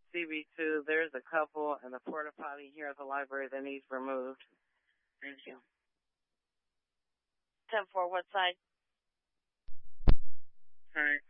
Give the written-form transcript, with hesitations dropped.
CB2, there's a couple in the porta potty here at the library that needs removed. Thank you. 10-4, what side? Alright.